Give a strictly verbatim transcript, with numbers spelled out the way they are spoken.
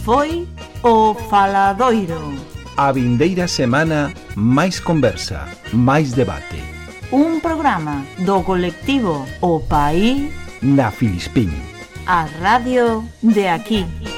foi o Faladoiro. A vindeira semana, máis conversa, máis debate. Un programa do colectivo O País na Filispín. A radio de aquí.